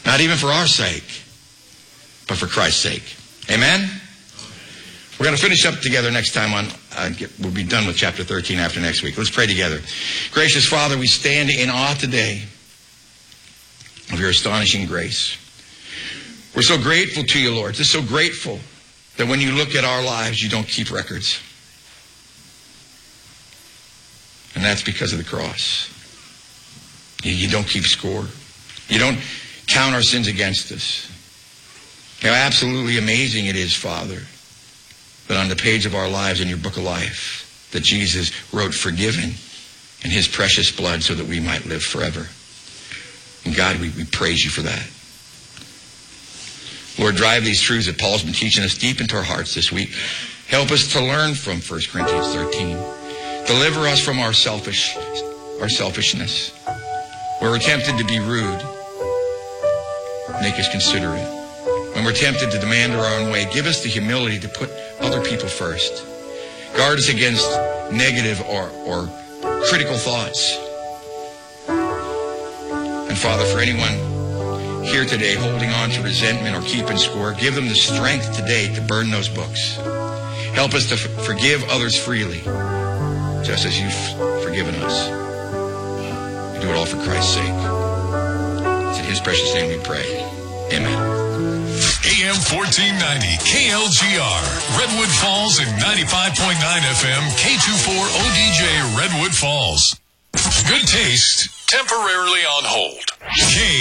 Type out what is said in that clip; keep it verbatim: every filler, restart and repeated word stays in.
Not even for our sake, but for Christ's sake. Amen? We're going to finish up together next time on, uh, get, we'll be done with chapter thirteen after next week. Let's pray together. Gracious Father, we stand in awe today of your astonishing grace. We're so grateful to you, Lord. Just so grateful that when you look at our lives, you don't keep records. And that's because of the cross. You, you don't keep score. You don't count our sins against us. How absolutely amazing it is, Father, that on the page of our lives in your book of life, that Jesus wrote forgiven in his precious blood so that we might live forever. And God, we, we praise you for that. Lord, drive these truths that Paul's been teaching us deep into our hearts this week. Help us to learn from First Corinthians thirteen. Deliver us from our selfish, our selfishness. Where we're tempted to be rude, make us considerate. When we're tempted to demand our own way, give us the humility to put other people first. Guard us against negative or, or critical thoughts. And Father, for anyone here today holding on to resentment or keeping score, give them the strength today to burn those books. Help us to f- forgive others freely, just as you've forgiven us. We do it all for Christ's sake. It's in his precious name we pray. Amen. A M fourteen ninety K L G R, Redwood Falls, and ninety-five point nine F M K twenty-four O D J, Redwood Falls. Good taste, temporarily on hold. K